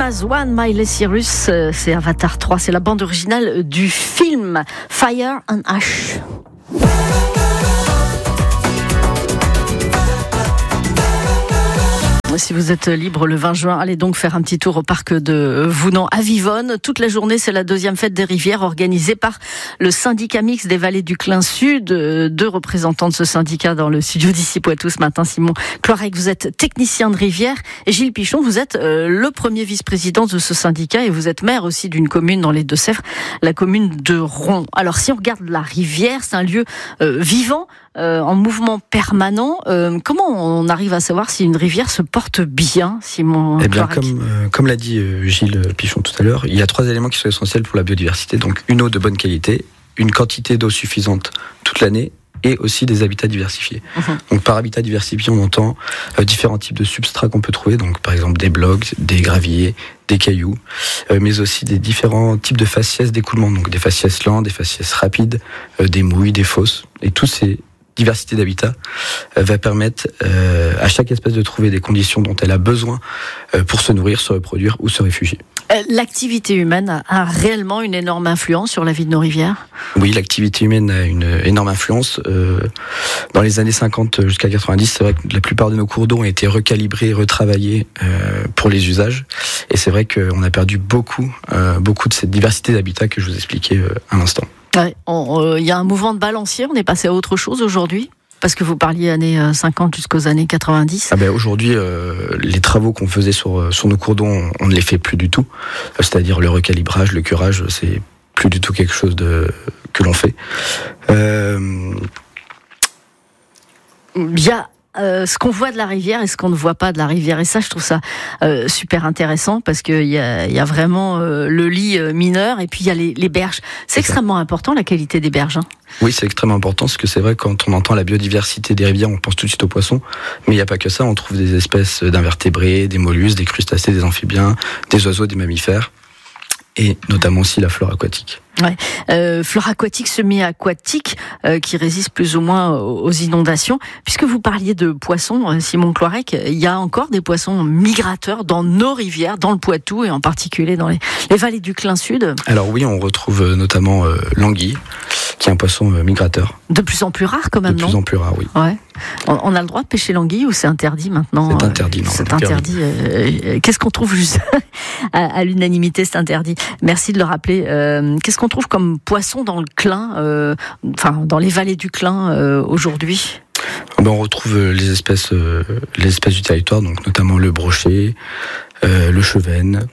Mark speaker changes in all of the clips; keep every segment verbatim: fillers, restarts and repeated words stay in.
Speaker 1: As One, Miley Cyrus, c'est Avatar trois, c'est la bande originale du film Fire and Ash. Si vous êtes libre le vingt juin, allez donc faire un petit tour au parc de Vounan à Vivonne. Toute la journée, c'est la deuxième fête des rivières organisée par le syndicat mixte des vallées du Clin Sud. Deux représentants de ce syndicat dans le studio d'ici Poitou ce matin. Simon Cloirec, vous êtes technicien de rivière, et Gilles Pichon, vous êtes le premier vice-président de ce syndicat et vous êtes maire aussi d'une commune dans les Deux-Sèvres, la commune de Ron. Alors si on regarde la rivière, c'est un lieu euh, vivant, Euh, en mouvement permanent. Euh, comment on arrive à savoir si une rivière se porte bien, Simon
Speaker 2: Eh bien,
Speaker 1: Cloirec ?
Speaker 2: comme, euh, comme l'a dit euh, Gilles Pichon tout à l'heure, il y a trois éléments qui sont essentiels pour la biodiversité. Donc, une eau de bonne qualité, une quantité d'eau suffisante toute l'année, et aussi des habitats diversifiés. Mmh. Donc, par habitat diversifié, on entend euh, différents types de substrats qu'on peut trouver. Donc, par exemple, des blocs, des graviers, des cailloux, euh, mais aussi des différents types de faciès d'écoulement. Donc, des faciès lents, des faciès rapides, euh, des mouilles, des fosses. Et tous ces diversité d'habitat euh, va permettre euh, à chaque espèce de trouver des conditions dont elle a besoin euh, pour se nourrir, se reproduire ou se réfugier.
Speaker 1: Euh, l'activité humaine a, a réellement une énorme influence sur la vie de nos rivières ?
Speaker 2: Oui, l'activité humaine a une énorme influence. Euh, dans les années cinquante jusqu'à quatre-vingt-dix, c'est vrai que la plupart de nos cours d'eau ont été recalibrés, retravaillés euh, pour les usages. Et c'est vrai qu'on a perdu beaucoup, euh, beaucoup de cette diversité d'habitat que je vous expliquais euh, à l'instant.
Speaker 1: Il ouais, euh, y a un mouvement de balancier, on est passé à autre chose aujourd'hui ? Parce que vous parliez années cinquante jusqu'aux années quatre-vingt-dix.
Speaker 2: Ah ben aujourd'hui, euh, les travaux qu'on faisait sur, sur nos cours d'eau, on, on ne les fait plus du tout. C'est-à-dire le recalibrage, le curage, c'est plus du tout quelque chose de, que l'on fait. Euh...
Speaker 1: Il y a Euh, ce qu'on voit de la rivière et ce qu'on ne voit pas de la rivière. Et ça, je trouve ça euh, super intéressant parce qu'il y a, y a vraiment euh, le lit euh, mineur et puis il y a les, les berges. C'est, c'est extrêmement ça. important, la qualité des berges. Hein.
Speaker 2: Oui, c'est extrêmement important parce que c'est vrai, quand on entend la biodiversité des rivières, on pense tout de suite aux poissons. Mais il n'y a pas que ça, on trouve des espèces d'invertébrés, des mollusques, des crustacés, des amphibiens, des oiseaux, des mammifères et notamment aussi la flore aquatique.
Speaker 1: Ouais. Euh, flore aquatique, semi-aquatique, euh, qui résiste plus ou moins aux inondations. Puisque vous parliez de poissons, Simon Cloirec, il y a encore des poissons migrateurs dans nos rivières, dans le Poitou et en particulier dans les, les vallées du Clin Sud.
Speaker 2: Alors oui, on retrouve notamment euh, l'anguille, qui est un poisson euh, migrateur.
Speaker 1: De plus en plus rare quand même,
Speaker 2: non ? De
Speaker 1: non ?
Speaker 2: plus en plus rare, oui.
Speaker 1: Ouais. On, on a le droit de pêcher l'anguille ou c'est interdit maintenant ?
Speaker 2: C'est interdit, non.
Speaker 1: C'est interdit. Euh, qu'est-ce qu'on trouve juste à, à l'unanimité, c'est interdit. Merci de le rappeler. Euh, qu'est-ce qu'on trouve comme poisson dans le Clin, euh, enfin dans les vallées du Clin euh, aujourd'hui ?
Speaker 2: Ben, on retrouve les espèces, euh, les espèces du territoire, donc notamment le brochet, euh, le chevenne.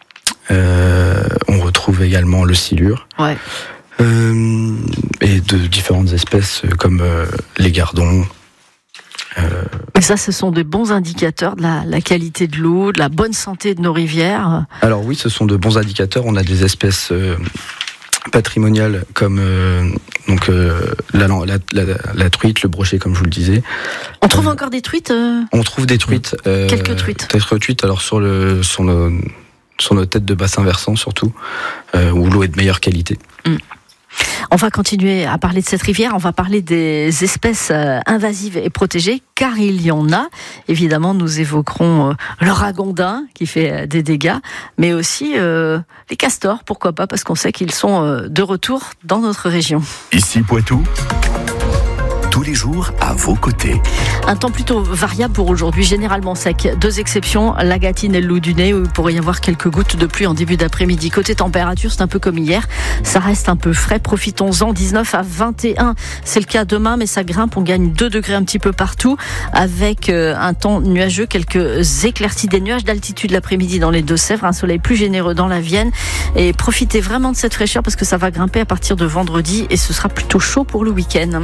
Speaker 2: Euh, on retrouve également le silure.
Speaker 1: Ouais.
Speaker 2: Euh, et de différentes espèces comme euh, les gardons.
Speaker 1: Euh... Et ça, ce sont de bons indicateurs de la, la qualité de l'eau, de la bonne santé de nos rivières.
Speaker 2: Alors oui, ce sont de bons indicateurs. On a des espèces euh, patrimoniales comme euh, donc euh, la, la, la, la truite, le brochet, comme je vous le disais.
Speaker 1: On trouve euh, encore des truites euh...
Speaker 2: On trouve des truites. Euh,
Speaker 1: Quelques truites.
Speaker 2: Quelques truites. Alors sur le sur nos sur nos têtes de bassin versant surtout, euh, où l'eau est de meilleure qualité.
Speaker 1: Mm. On va continuer à parler de cette rivière, on va parler des espèces invasives et protégées, car il y en a. Évidemment, nous évoquerons le ragondin qui fait des dégâts, mais aussi euh, les castors, pourquoi pas, parce qu'on sait qu'ils sont de retour dans notre région.
Speaker 3: Ici Poitou, tous les jours à vos côtés.
Speaker 1: Un temps plutôt variable pour aujourd'hui, généralement sec. Deux exceptions, la Gâtine et le Loudunais, où il pourrait y avoir quelques gouttes de pluie en début d'après-midi. Côté température, c'est un peu comme hier. Ça reste un peu frais. Profitons-en. dix-neuf à vingt et un. C'est le cas demain, mais ça grimpe. On gagne deux degrés un petit peu partout, avec un temps nuageux, quelques éclaircies, des nuages d'altitude l'après-midi dans les Deux-Sèvres, un soleil plus généreux dans la Vienne. Et profitez vraiment de cette fraîcheur parce que ça va grimper à partir de vendredi et ce sera plutôt chaud pour le week-end.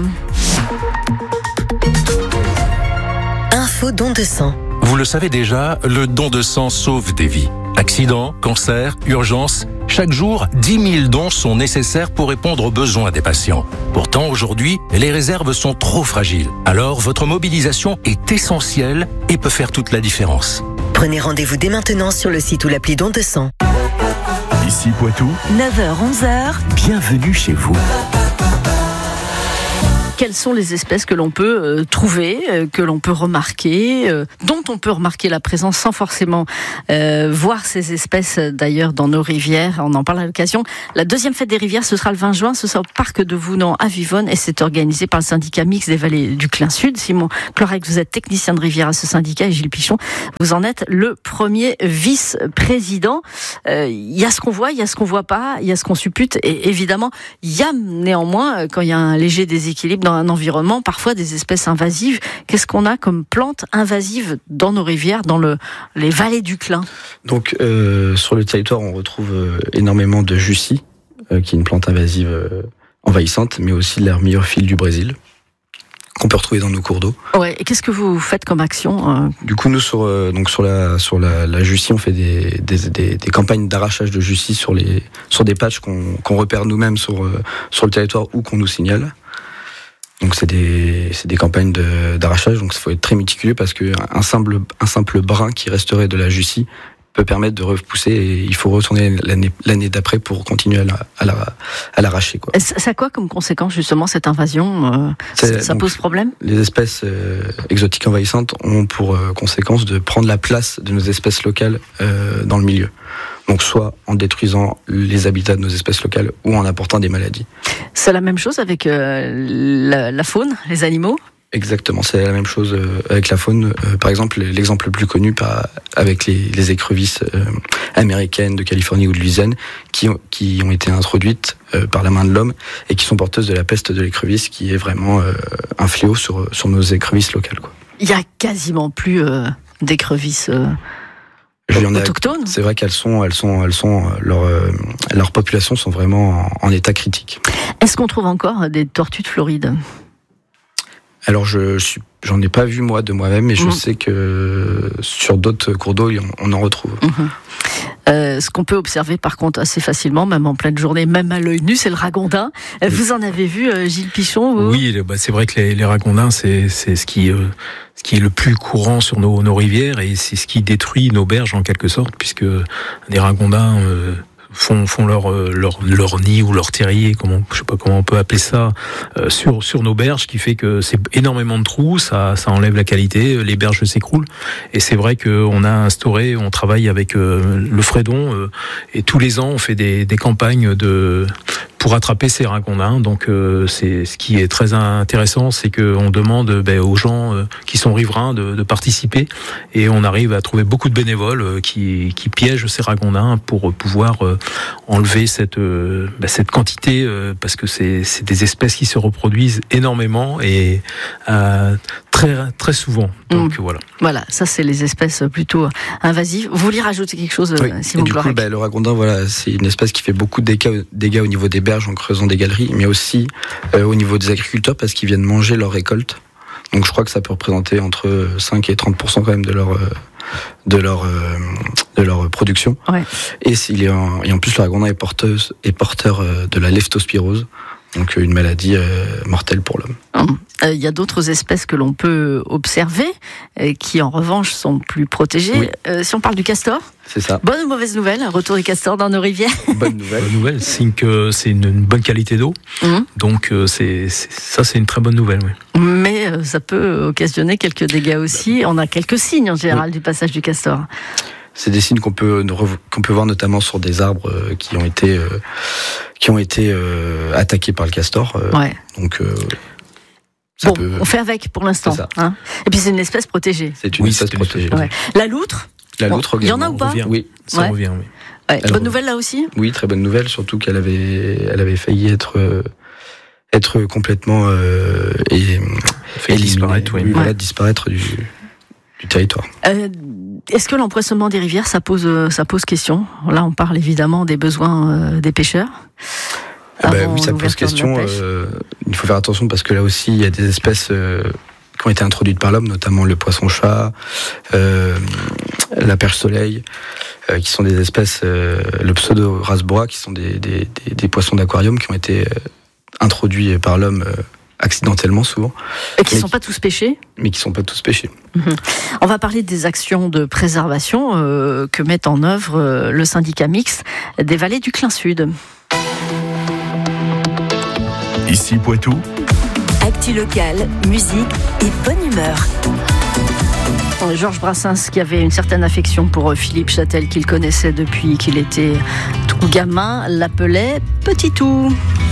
Speaker 4: Info don de sang.
Speaker 5: Vous le savez déjà, le don de sang sauve des vies. Accidents, cancers, urgences, chaque jour, dix mille dons sont nécessaires pour répondre aux besoins des patients. Pourtant, aujourd'hui, les réserves sont trop fragiles. Alors, votre mobilisation est essentielle et peut faire toute la différence.
Speaker 4: Prenez rendez-vous dès maintenant sur le site ou l'appli don de sang.
Speaker 3: Ici Poitou,
Speaker 4: neuf heures onze heures.
Speaker 3: Bienvenue chez vous.
Speaker 1: quelles sont les espèces que l'on peut euh, trouver, euh, que l'on peut remarquer, euh, dont on peut remarquer la présence sans forcément euh, voir ces espèces d'ailleurs dans nos rivières. On en parle à l'occasion. La deuxième fête des rivières, ce sera le vingt juin, ce sera au parc de Vounan à Vivonne et c'est organisé par le syndicat mixte des vallées du Clin Sud. Simon Clorec, vous êtes technicien de rivière à ce syndicat et Gilles Pichon, vous en êtes le premier vice-président. Il euh, y a ce qu'on voit, il y a ce qu'on voit pas, il y a ce qu'on suppute et évidemment, il y a néanmoins, quand il y a un léger déséquilibre dans un environnement, parfois des espèces invasives. Qu'est-ce qu'on a comme plantes invasives dans nos rivières, dans le, les vallées du Clin?
Speaker 2: Donc, euh, sur le territoire, on retrouve euh, énormément de jussie, euh, qui est une plante invasive euh, envahissante, mais aussi de l'hermiophile du Brésil, qu'on peut retrouver dans nos cours d'eau.
Speaker 1: Ouais. Et qu'est-ce que vous faites comme action euh...
Speaker 2: Du coup, nous sur euh, donc sur la sur la, la jussie, on fait des des, des, des campagnes d'arrachage de jussie sur les sur des patchs qu'on qu'on repère nous-mêmes sur euh, sur le territoire ou qu'on nous signale. Donc c'est des c'est des campagnes de, d'arrachage. Donc il faut être très méticuleux parce que un simple un simple brin qui resterait de la jussie peut permettre de repousser et il faut retourner l'année, l'année d'après pour continuer à, la, à, la, à l'arracher. Quoi.
Speaker 1: Ça, ça a quoi comme conséquence justement cette invasion euh, Ça, ça pose problème?
Speaker 2: Les espèces euh, exotiques envahissantes ont pour euh, conséquence de prendre la place de nos espèces locales euh, dans le milieu. Donc soit en détruisant les habitats de nos espèces locales ou en apportant des maladies.
Speaker 1: C'est la même chose avec euh, la, la faune, les animaux?
Speaker 2: Exactement, c'est la même chose avec la faune. Euh, par exemple, l'exemple le plus connu par, avec les, les écrevisses euh, américaines de Californie ou de Louisiane qui ont, qui ont été introduites euh, par la main de l'homme et qui sont porteuses de la peste de l'écrevisse qui est vraiment euh, un fléau sur, sur nos écrevisses locales. Quoi.
Speaker 1: Il n'y a quasiment plus euh, d'écrevisses euh, autochtones.
Speaker 2: C'est vrai qu'elles sont, elles sont, elles sont, leur, euh, leurs populations sont vraiment en, en état critique.
Speaker 1: Est-ce qu'on trouve encore des tortues de Floride ?
Speaker 2: Alors je suis, j'en ai pas vu moi de moi-même, mais je mmh. sais que sur d'autres cours d'eau, on en retrouve.
Speaker 1: Mmh. Euh, ce qu'on peut observer par contre assez facilement, même en pleine journée, même à l'œil nu, c'est le ragondin. Oui. Vous en avez vu, euh, Gilles Pichon vous ?
Speaker 6: Oui, bah, c'est vrai que les, les ragondins, c'est, c'est ce qui, euh, ce qui est le plus courant sur nos, nos rivières et c'est ce qui détruit nos berges en quelque sorte, puisque des ragondins euh, font font leur leur leur nid ou leur terrier, comment je sais pas comment on peut appeler ça, euh, sur sur nos berges, qui fait que c'est énormément de trous, ça ça enlève la qualité, les berges s'écroulent. Et c'est vrai que on a instauré, on travaille avec euh, le Fredon euh, et tous les ans on fait des des campagnes de pour attraper ces ragondins. Donc euh, c'est ce qui est très intéressant, c'est que on demande ben, aux gens euh, qui sont riverains de, de participer et on arrive à trouver beaucoup de bénévoles euh, qui qui piègent ces ragondins pour pouvoir euh, enlever cette euh, bah, cette quantité euh, parce que c'est c'est des espèces qui se reproduisent énormément et euh, très très souvent. Donc mmh. voilà.
Speaker 1: Voilà, ça c'est les espèces plutôt invasives. Vous vouliez rajouter quelque chose,
Speaker 2: oui.
Speaker 1: Simon
Speaker 2: et du coup, bah, le ragondin, voilà, c'est une espèce qui fait beaucoup de dégâts, dégâts au niveau des berges en creusant des galeries, mais aussi euh, au niveau des agriculteurs parce qu'ils viennent manger leurs récoltes. Donc je crois que ça peut représenter entre cinq et trente pour cent quand même de leur euh, de leur euh, de leur production.
Speaker 1: Ouais.
Speaker 2: Et s'il est en, et en plus le ragondin est porteuse est porteur euh, de la leptospirose. Donc une maladie euh, mortelle pour l'homme.
Speaker 1: Il euh, y a d'autres espèces que l'on peut observer, euh, qui en revanche sont plus protégées. Oui. Euh, si on parle du castor,
Speaker 2: c'est ça.
Speaker 1: Bonne ou mauvaise nouvelle, retour des castors dans nos rivières?
Speaker 2: Bonne nouvelle.
Speaker 6: Bonne nouvelle, c'est que c'est une, une bonne qualité d'eau. Mmh. Donc euh, c'est, c'est ça, c'est une très bonne nouvelle. Oui.
Speaker 1: Mais euh, ça peut occasionner quelques dégâts aussi. On a quelques signes en général oui. du passage du castor.
Speaker 2: C'est des signes qu'on peut qu'on peut voir notamment sur des arbres euh, qui ont été euh, qui ont été euh, attaqués par le castor. Euh,
Speaker 1: ouais.
Speaker 2: Donc euh, ça
Speaker 1: bon,
Speaker 2: peut...
Speaker 1: on fait avec pour l'instant. Hein. Et puis c'est une espèce protégée.
Speaker 2: C'est une
Speaker 6: oui,
Speaker 2: espèce
Speaker 6: c'est
Speaker 2: protégée.
Speaker 1: Ouais. La loutre.
Speaker 2: La loutre.
Speaker 1: Il y en a ou pas?
Speaker 6: Revient.
Speaker 2: Oui,
Speaker 6: ça
Speaker 1: ouais.
Speaker 6: revient. Oui.
Speaker 1: Ouais. Bonne revient. Nouvelle là aussi.
Speaker 2: Oui, très bonne nouvelle, surtout qu'elle avait elle avait failli être euh, être complètement euh, et,
Speaker 6: et disparaître, oui.
Speaker 2: oui, voilà,
Speaker 1: ouais.
Speaker 2: disparaître du, du territoire.
Speaker 1: Euh, Est-ce que l'empoisonnement des rivières, ça pose, ça pose question? Là, on parle évidemment des besoins euh, des pêcheurs.
Speaker 2: Ah bah oui, ça pose question. Euh, il faut faire attention parce que là aussi, il y a des espèces euh, qui ont été introduites par l'homme, notamment le poisson-chat, euh, la perche-soleil, euh, qui sont des espèces, euh, le pseudo-rasbora, qui sont des, des, des, des poissons d'aquarium qui ont été euh, introduits par l'homme euh, accidentellement souvent.
Speaker 1: Et qui ne sont pas tous pêchés.
Speaker 2: Mais qui ne sont pas tous pêchés.
Speaker 1: Mmh. On va parler des actions de préservation euh, que met en œuvre euh, le syndicat mixte des vallées du Clin Sud.
Speaker 3: Ici Poitou,
Speaker 4: Actu locale, musique et bonne humeur.
Speaker 1: Georges Brassens, qui avait une certaine affection pour Philippe Châtel, qu'il connaissait depuis qu'il était tout gamin, l'appelait Petit Tout.